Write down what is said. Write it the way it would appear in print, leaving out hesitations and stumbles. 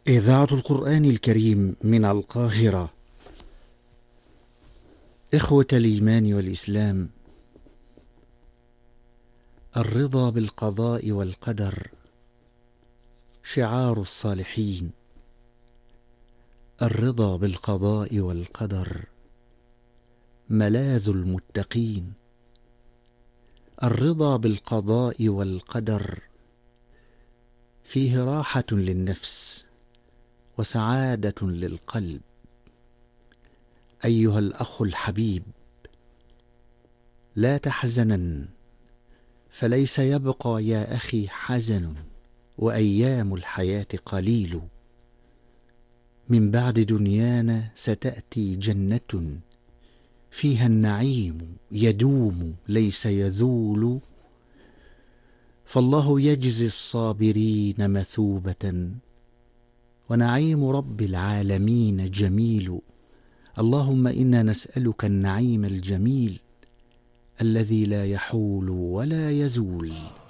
إذاعة القرآن الكريم من القاهرة. إخوة الإيمان والإسلام، الرضا بالقضاء والقدر شعار الصالحين. الرضا بالقضاء والقدر ملاذ المتقين. الرضا بالقضاء والقدر فيه راحة للنفس وسعادة للقلب. أيها الأخ الحبيب، لا تحزنن، فليس يبقى يا أخي حزن، وأيام الحياة قليل. من بعد دنيانا ستأتي جنة فيها النعيم يدوم ليس يذول. فالله يجزي الصابرين مثوبة، ونعيم رب العالمين جميل. اللهم إنا نسألك النعيم الجميل الذي لا يحول ولا يزول.